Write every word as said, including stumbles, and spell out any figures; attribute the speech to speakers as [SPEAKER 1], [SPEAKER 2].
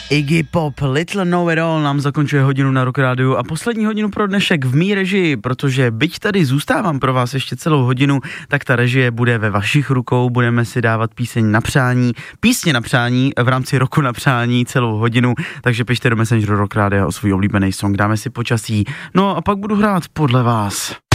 [SPEAKER 1] Iggy Pop, Little Know It All nám zakončuje hodinu na Rock Rádiu a poslední hodinu pro dnešek v mý režii, protože byť tady zůstávám pro vás ještě celou hodinu, tak ta režie bude ve vašich rukou, budeme si dávat píseň na přání, písně na přání v rámci roku na přání celou hodinu, takže pište do Messengeru Rock Rádia o svůj oblíbený song, dáme si počasí, no a pak budu hrát podle vás.